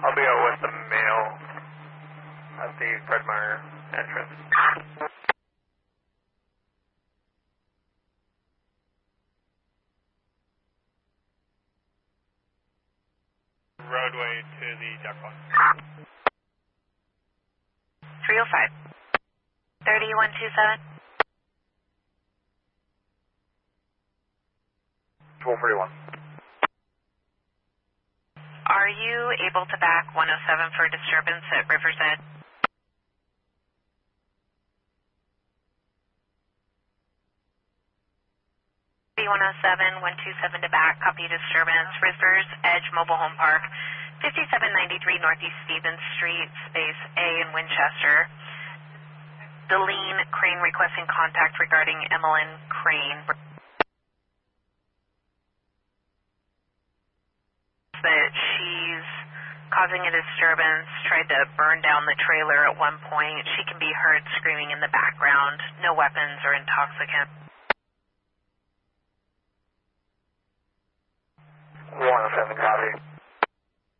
I'll be out with the male at the Fred Meyer entrance. Roadway to the duck pond. 305. 3127. 1241. Are you able to back 107 for disturbance at River's Edge? B107, 127 to back, copy disturbance, River's Edge Mobile Home Park, 5793 Northeast Stevens Street, space A in Winchester. Deline Crane requesting contact regarding Emmeline Crane. That she's causing a disturbance, tried to burn down the trailer at one point. She can be heard screaming in the background, no weapons or intoxicants. 107, copy.